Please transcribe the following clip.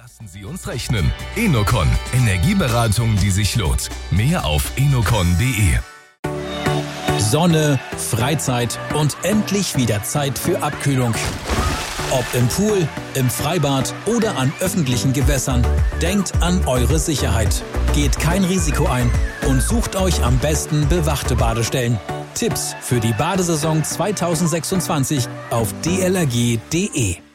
Lassen Sie uns rechnen. Enocon. Energieberatung, die sich lohnt. Mehr auf enocon.de. Sonne, Freizeit und endlich wieder Zeit für Abkühlung. Ob im Pool, im Freibad oder an öffentlichen Gewässern, denkt an eure Sicherheit. Geht kein Risiko ein und sucht euch am besten bewachte Badestellen. Tipps für die Badesaison 2026 auf dlrg.de.